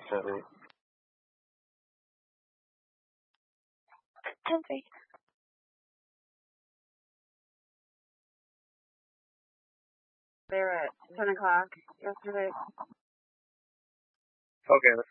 Sorry. 10:30. There at 10 o'clock yesterday. Okay,